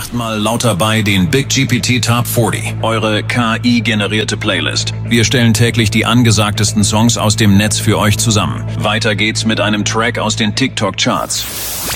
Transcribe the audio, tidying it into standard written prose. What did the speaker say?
Achtmal lauter bei den Big GPT Top 40, eure KI-generierte Playlist. Wir stellen täglich die angesagtesten Songs aus dem Netz für euch zusammen. Weiter geht's mit einem Track aus den TikTok-Charts.